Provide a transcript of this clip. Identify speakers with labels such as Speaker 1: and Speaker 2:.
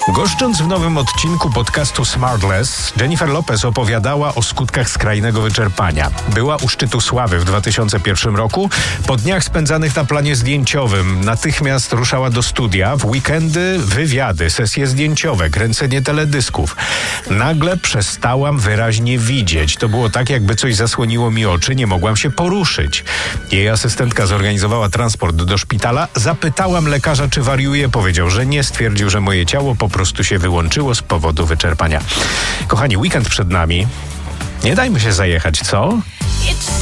Speaker 1: Goszcząc w nowym odcinku podcastu Smartless, Jennifer Lopez opowiadała o skutkach skrajnego wyczerpania. Była u szczytu sławy w 2001 roku. Po dniach spędzanych na planie zdjęciowym natychmiast ruszała do studia. W weekendy wywiady, sesje zdjęciowe, kręcenie teledysków. Nagle przestałam wyraźnie widzieć. To było tak, jakby coś zasłoniło mi oczy. Nie mogłam się poruszyć. Jej asystentka zorganizowała transport do szpitala. Zapytałam lekarza, czy wariuje. Powiedział, że nie. Stwierdził, że moje ciało po prostu się wyłączyło z powodu wyczerpania. Kochani, weekend przed nami. Nie dajmy się zajechać, co?